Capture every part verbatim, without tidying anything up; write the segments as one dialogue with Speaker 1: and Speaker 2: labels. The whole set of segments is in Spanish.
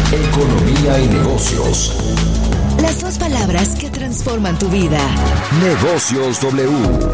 Speaker 1: Economía y negocios.
Speaker 2: Las dos palabras que transforman tu vida.
Speaker 1: Negocios W.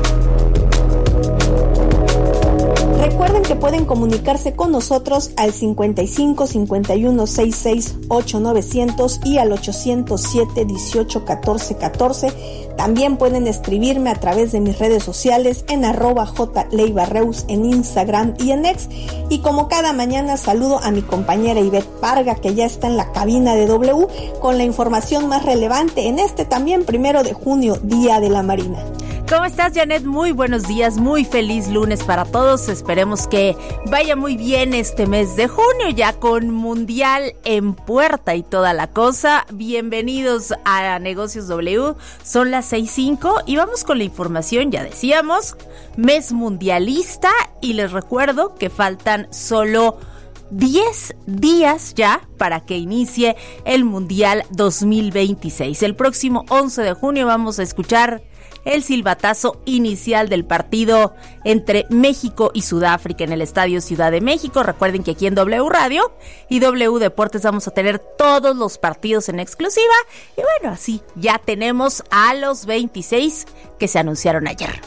Speaker 3: Recuerden que pueden comunicarse con nosotros al cincuenta y cinco, cincuenta y uno, sesenta y seis, ocho novecientos y al ochocientos siete, dieciocho, catorce, catorce. También pueden escribirme a través de mis redes sociales en arroba jleibarreus en Instagram y en X. Y como cada mañana saludo a mi compañera Ivette Parga, que ya está en la cabina de W con la información más relevante en este también primero de junio, Día de la Marina.
Speaker 4: ¿Cómo estás, Janet? Muy buenos días, muy feliz lunes para todos. Esperemos que vaya muy bien este mes de junio, ya con Mundial en puerta y toda la cosa. Bienvenidos a Negocios W, son las seis cinco y vamos con la información, ya decíamos, mes mundialista, y les recuerdo que faltan solo diez días ya para que inicie el Mundial dos mil veintiséis. El próximo once de junio vamos a escuchar el silbatazo inicial del partido entre México y Sudáfrica en el Estadio Ciudad de México. Recuerden que aquí en W Radio y W Deportes vamos a tener todos los partidos en exclusiva. Y bueno, así ya tenemos a los veintiséis que se anunciaron ayer.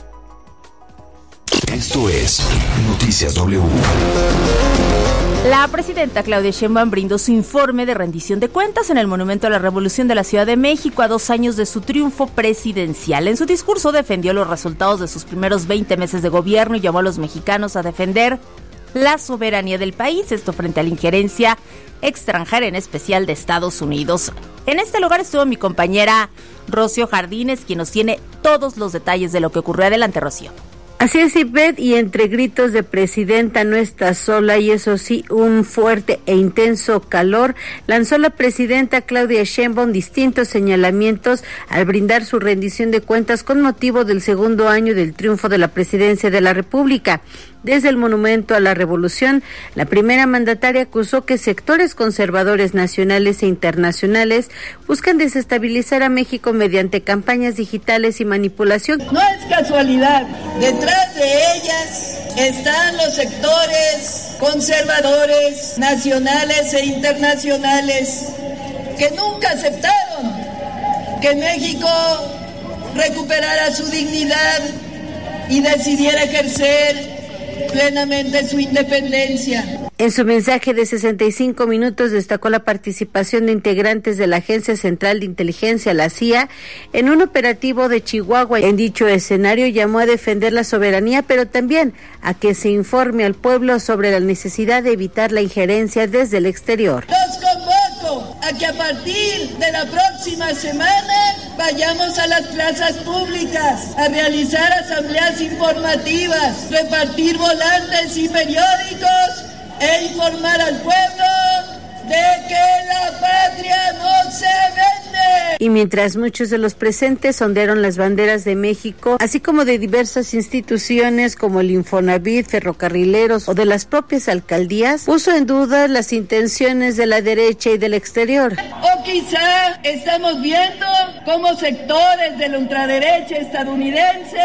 Speaker 1: Esto es Noticias W.
Speaker 4: La presidenta Claudia Sheinbaum brindó su informe de rendición de cuentas en el Monumento a la Revolución de la Ciudad de México a dos años de su triunfo presidencial. En su discurso defendió los resultados de sus primeros veinte meses de gobierno y llamó a los mexicanos a defender la soberanía del país, esto frente a la injerencia extranjera, en especial de Estados Unidos. En este lugar estuvo mi compañera Rocío Jardines, quien nos tiene todos los detalles de lo que ocurrió. Adelante, Rocío.
Speaker 5: Así es, Ivette, y entre gritos de presidenta no está sola y eso sí, un fuerte e intenso calor, lanzó la presidenta Claudia Sheinbaum distintos señalamientos al brindar su rendición de cuentas con motivo del segundo año del triunfo de la presidencia de la República. Desde el Monumento a la Revolución, la primera mandataria acusó que sectores conservadores nacionales e internacionales buscan desestabilizar a México mediante campañas digitales y manipulación.
Speaker 6: No es casualidad, detrás de ellas están los sectores conservadores nacionales e internacionales que nunca aceptaron que México recuperara su dignidad y decidiera ejercer plenamente su independencia.
Speaker 5: En su mensaje de sesenta y cinco minutos destacó la participación de integrantes de la Agencia Central de Inteligencia, la C I A, en un operativo de Chihuahua. En dicho escenario llamó a defender la soberanía, pero también a que se informe al pueblo sobre la necesidad de evitar la injerencia desde el exterior.
Speaker 6: Los convoco a que a partir de la próxima semana vayamos a las plazas públicas a realizar asambleas informativas, repartir volantes y periódicos e informar al pueblo de que la patria no se vende.
Speaker 5: Y mientras muchos de los presentes ondearon las banderas de México, así como de diversas instituciones como el Infonavit, ferrocarrileros o de las propias alcaldías, puso en duda las intenciones de la derecha y del exterior.
Speaker 6: O quizá estamos viendo cómo sectores de la ultraderecha estadounidense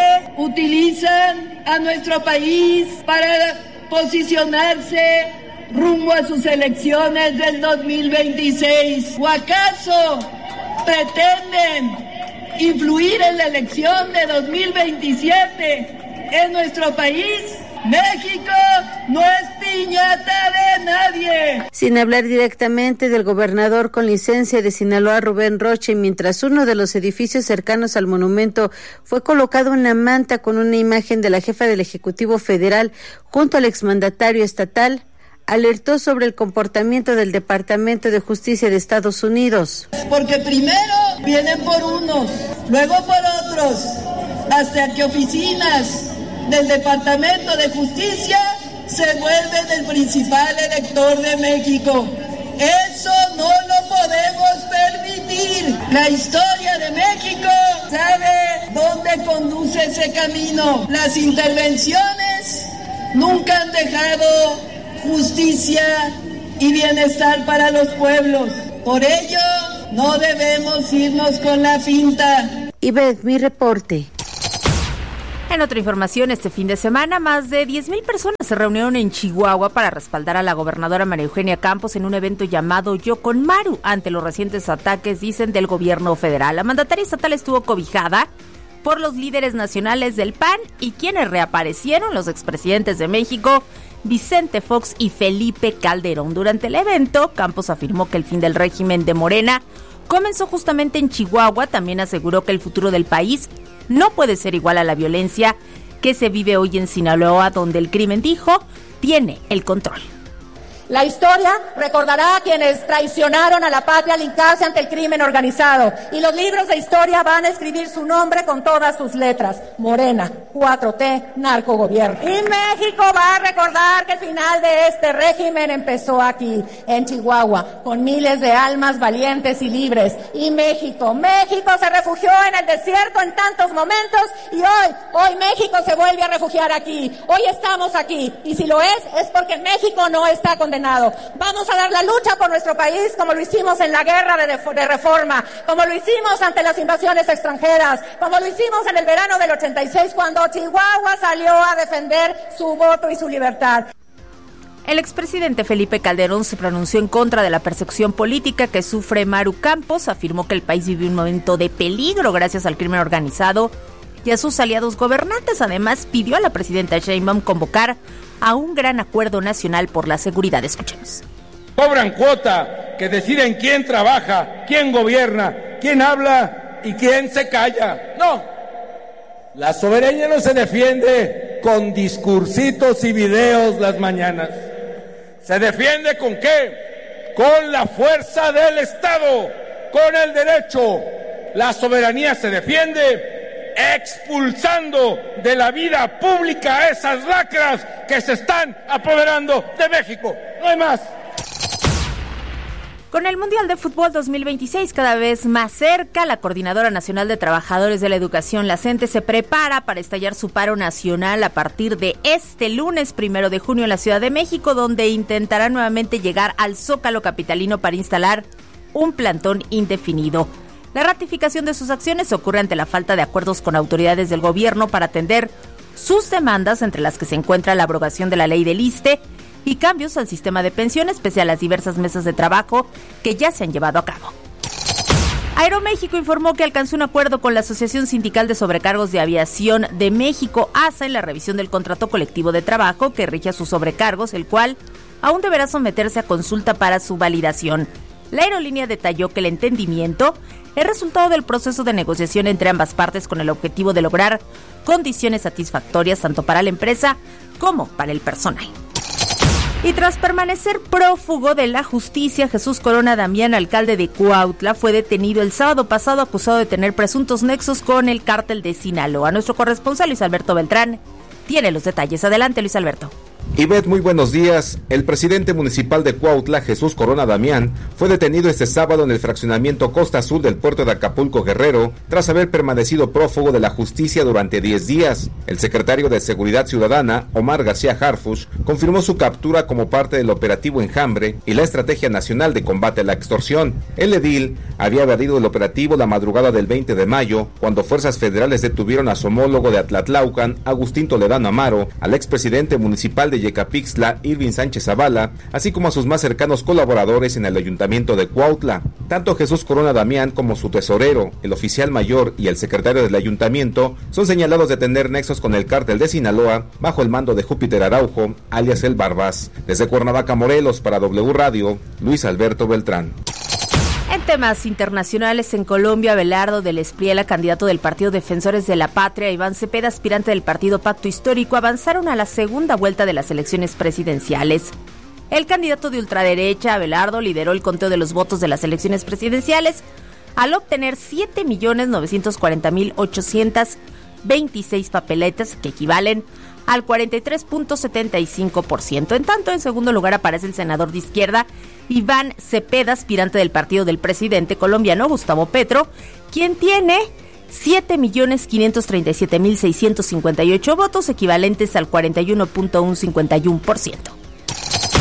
Speaker 6: utilizan a nuestro país para posicionarse rumbo a sus elecciones del dos mil veintiséis. ¿O acaso pretenden influir en la elección de dos mil veintisiete en nuestro país? México no es piñata de nadie.
Speaker 5: Sin hablar directamente del gobernador con licencia de Sinaloa, Rubén Rocha, mientras uno de los edificios cercanos al monumento fue colocado una manta con una imagen de la jefa del Ejecutivo Federal junto al exmandatario estatal, alertó sobre el comportamiento del Departamento de Justicia de Estados Unidos.
Speaker 6: Porque primero vienen por unos, luego por otros, hasta que oficinas del Departamento de Justicia se vuelven el principal elector de México. Eso no lo podemos permitir. La historia de México sabe dónde conduce ese camino. Las intervenciones nunca han dejado justicia y bienestar para los pueblos. Por ello, no debemos irnos con la finta.
Speaker 5: Ivette, mi reporte.
Speaker 4: En otra información, este fin de semana, más de diez mil personas se reunieron en Chihuahua para respaldar a la gobernadora María Eugenia Campos en un evento llamado Yo con Maru, ante los recientes ataques, dicen, del gobierno federal. La mandataria estatal estuvo cobijada por los líderes nacionales del P A N y quienes reaparecieron, los expresidentes de México, Vicente Fox y Felipe Calderón. Durante el evento, Campos afirmó que el fin del régimen de Morena comenzó justamente en Chihuahua. También aseguró que el futuro del país no puede ser igual a la violencia que se vive hoy en Sinaloa, donde el crimen, dijo, tiene el control.
Speaker 7: La historia recordará a quienes traicionaron a la patria al hincarse ante el crimen organizado, y los libros de historia van a escribir su nombre con todas sus letras: Morena, cuatro T, narcogobierno. Y México va a recordar que el final de este régimen empezó aquí, en Chihuahua, con miles de almas valientes y libres. Y México, México se refugió en el desierto en tantos momentos, y hoy, hoy México se vuelve a refugiar aquí. Hoy estamos aquí, y si lo es, es porque México no está condenado. Vamos a dar la lucha por nuestro país como lo hicimos en la guerra de, de reforma, como lo hicimos ante las invasiones extranjeras, como lo hicimos en el verano del ochenta y seis, cuando Chihuahua salió a defender su voto y su libertad.
Speaker 4: El expresidente Felipe Calderón se pronunció en contra de la persecución política que sufre Maru Campos. Afirmó que el país vive un momento de peligro gracias al crimen organizado y a sus aliados gobernantes. Además, pidió a la presidenta Sheinbaum convocar a un gran acuerdo nacional por la seguridad. Escuchemos.
Speaker 8: Cobran cuota, que deciden quién trabaja, quién gobierna, quién habla y quién se calla. No, la soberanía no se defiende con discursitos y videos las mañanas. ¿Se defiende con qué? Con la fuerza del Estado, con el derecho. La soberanía se defiende expulsando de la vida pública a esas lacras que se están apoderando de México. No hay más.
Speaker 4: Con el Mundial de Fútbol dos mil veintiséis cada vez más cerca, la Coordinadora Nacional de Trabajadores de la Educación, la CENTE, se prepara para estallar su paro nacional a partir de este lunes primero de junio en la Ciudad de México, donde intentará nuevamente llegar al Zócalo capitalino para instalar un plantón indefinido. La ratificación de sus acciones ocurre ante la falta de acuerdos con autoridades del gobierno para atender sus demandas, entre las que se encuentra la abrogación de la ley del ISSSTE y cambios al sistema de pensiones, pese a las diversas mesas de trabajo que ya se han llevado a cabo. Aeroméxico informó que alcanzó un acuerdo con la Asociación Sindical de Sobrecargos de Aviación de México, A S A, en la revisión del contrato colectivo de trabajo que rige a sus sobrecargos, el cual aún deberá someterse a consulta para su validación. La aerolínea detalló que el entendimiento es resultado del proceso de negociación entre ambas partes con el objetivo de lograr condiciones satisfactorias tanto para la empresa como para el personal. Y tras permanecer prófugo de la justicia, Jesús Corona Damián, alcalde de Cuautla, fue detenido el sábado pasado acusado de tener presuntos nexos con el cártel de Sinaloa. Nuestro corresponsal Luis Alberto Beltrán tiene los detalles. Adelante, Luis Alberto.
Speaker 9: Ivette, muy buenos días. El presidente municipal de Cuautla, Jesús Corona Damián, fue detenido este sábado en el fraccionamiento Costa Azul del puerto de Acapulco, Guerrero, tras haber permanecido prófugo de la justicia durante diez días. El secretario de Seguridad Ciudadana, Omar García Harfuch, confirmó su captura como parte del operativo Enjambre y la Estrategia Nacional de Combate a la Extorsión. El edil había evadido el operativo la madrugada del veinte de mayo, cuando fuerzas federales detuvieron a su homólogo de Atlatlaucan, Agustín Toledano Amaro, al expresidente municipal de Yecapixtla, Irving Sánchez Zavala, así como a sus más cercanos colaboradores en el ayuntamiento de Cuautla. Tanto Jesús Corona Damián como su tesorero, el oficial mayor y el secretario del ayuntamiento son señalados de tener nexos con el cártel de Sinaloa bajo el mando de Júpiter Araujo, alias El Barbás. Desde Cuernavaca, Morelos, para W Radio, Luis Alberto Beltrán.
Speaker 4: En temas internacionales, en Colombia, Abelardo del Espriella, candidato del Partido Defensores de la Patria, Iván Cepeda, aspirante del Partido Pacto Histórico, avanzaron a la segunda vuelta de las elecciones presidenciales. El candidato de ultraderecha, Abelardo, lideró el conteo de los votos de las elecciones presidenciales al obtener siete millones novecientos cuarenta mil ochocientas veintiséis papeletas, que equivalen al cuarenta y tres punto setenta y cinco por ciento. En tanto, en segundo lugar aparece el senador de izquierda, Iván Cepeda, aspirante del partido del presidente colombiano Gustavo Petro, quien tiene siete millones quinientos treinta y siete mil seiscientos cincuenta y ocho votos, equivalentes al cuarenta y uno punto ciento cincuenta y uno por ciento.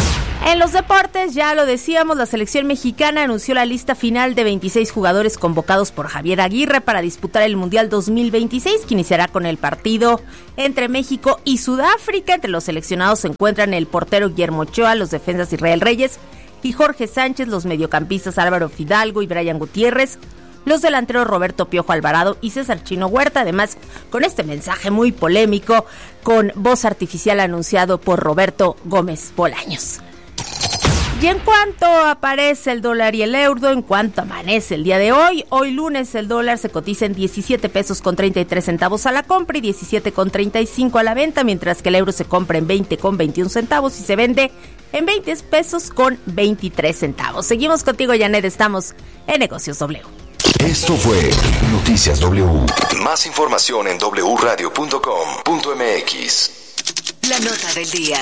Speaker 4: En los deportes, ya lo decíamos, la selección mexicana anunció la lista final de veintiséis jugadores convocados por Javier Aguirre para disputar el Mundial dos mil veintiséis, que iniciará con el partido entre México y Sudáfrica. Entre los seleccionados se encuentran el portero Guillermo Ochoa, los defensas Israel Reyes y Jorge Sánchez, los mediocampistas Álvaro Fidalgo y Brian Gutiérrez, los delanteros Roberto Piojo Alvarado y César Chino Huerta. Además, con este mensaje muy polémico, con voz artificial anunciado por Roberto Gómez Bolaños. Y en cuanto aparece el dólar y el euro, en cuanto amanece el día de hoy, hoy lunes el dólar se cotiza en diecisiete pesos con treinta y tres centavos a la compra y diecisiete con treinta y cinco a la venta, mientras que el euro se compra en veinte con veintiún centavos y se vende en veinte pesos con veintitrés centavos. Seguimos contigo, Janet, estamos en Negocios W.
Speaker 1: Esto fue Noticias W. Más información en doble u radio punto com punto m x.
Speaker 2: La nota del día.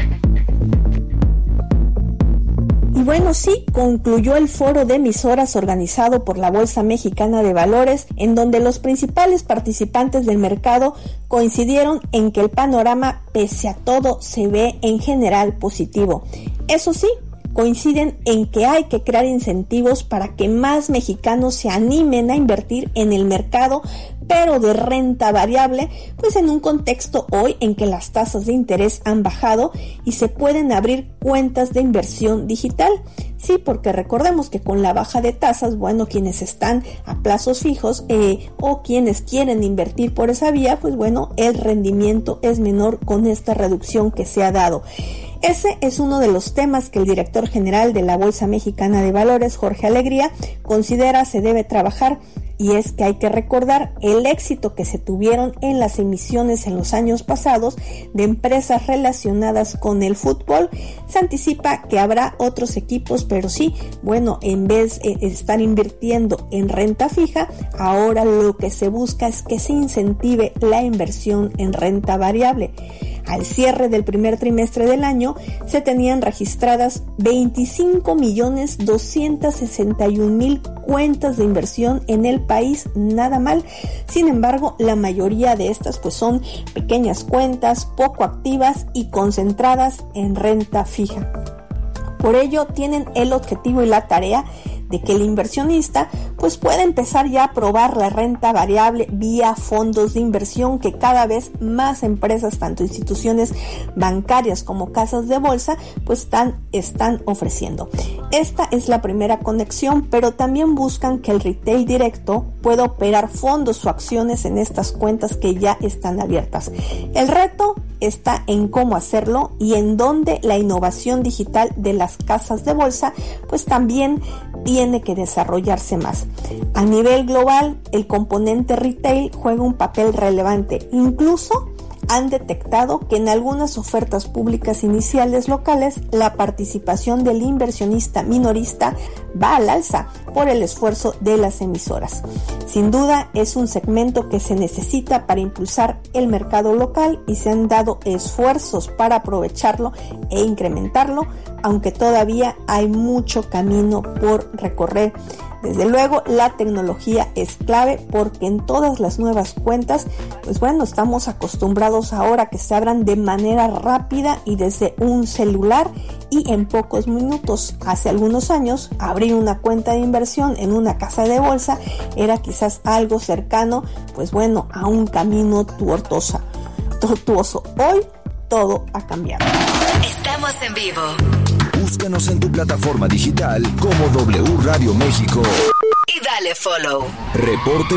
Speaker 3: Y bueno, sí, concluyó el foro de emisoras organizado por la Bolsa Mexicana de Valores, en donde los principales participantes del mercado coincidieron en que el panorama, pese a todo, se ve en general positivo. Eso sí, coinciden en que hay que crear incentivos para que más mexicanos se animen a invertir en el mercado, pero de renta variable, pues en un contexto hoy en que las tasas de interés han bajado y se pueden abrir cuentas de inversión digital. Sí, porque recordemos que con la baja de tasas, bueno, quienes están a plazos fijos eh, o quienes quieren invertir por esa vía, pues bueno, el rendimiento es menor con esta reducción que se ha dado. Ese es uno de los temas que el director general de la Bolsa Mexicana de Valores, Jorge Alegría, considera se debe trabajar, y es que hay que recordar el éxito que se tuvieron en las emisiones en los años pasados de empresas relacionadas con el fútbol. Se anticipa que habrá otros equipos, pero sí, bueno, en vez de estar invirtiendo en renta fija, ahora lo que se busca es que se incentive la inversión en renta variable. Al cierre del primer trimestre del año, se tenían registradas veinticinco millones doscientos sesenta y un mil cuentas de inversión en el país, nada mal. Sin embargo, la mayoría de estas pues son pequeñas cuentas, poco activas y concentradas en renta fija. Por ello, tienen el objetivo y la tarea de que el inversionista pues pueda empezar ya a probar la renta variable vía fondos de inversión que cada vez más empresas, tanto instituciones bancarias como casas de bolsa, pues están, están ofreciendo. Esta es la primera conexión, pero también buscan que el retail directo pueda operar fondos o acciones en estas cuentas que ya están abiertas. El reto está en cómo hacerlo y en dónde la innovación digital de las casas de bolsa pues también tiene que desarrollarse más. A nivel global, el componente retail juega un papel relevante. Incluso han detectado que en algunas ofertas públicas iniciales locales la participación del inversionista minorista va al alza por el esfuerzo de las emisoras. Sin duda es un segmento que se necesita para impulsar el mercado local y se han dado esfuerzos para aprovecharlo e incrementarlo, aunque todavía hay mucho camino por recorrer. Desde luego, la tecnología es clave porque en todas las nuevas cuentas, pues bueno, estamos acostumbrados ahora a que se abran de manera rápida y desde un celular y en pocos minutos. Hace algunos años, abrir una cuenta de inversión en una casa de bolsa era quizás algo cercano, pues bueno, a un camino tortuoso. tortuoso. Hoy todo ha cambiado.
Speaker 2: Estamos en vivo.
Speaker 1: Búscanos en tu plataforma digital como W Radio México.
Speaker 2: Y dale follow.
Speaker 1: Reporte